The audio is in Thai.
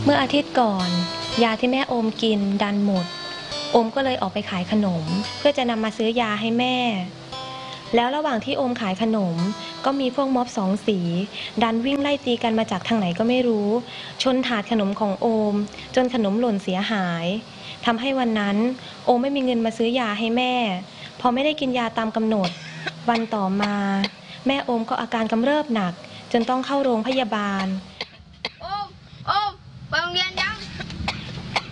มื่ออาทิตย์ก่อนยาที่แม่โอมกินดันหมดโอมก็เลยออกไปขายขนมเพื่อจะนำมาซื้อยาให้แม่แล้วระหว่างที่โอมขายขนมก็มีพวกม็อบสองสีดันวิ่งไล่ตีกันมาจากทางไหนก็ไม่รู้ชนถาดขนมของโอมจนขนมหล่นเสียหายทำให้วันนั้นโอมไม่มีเงินมาซื้อยาให้แม่พอไม่ได้กินยาตามกำหนดวันต่อมาแม่โอมก็อาการกำเริบหนักจนต้องเข้าโรงพยาบาล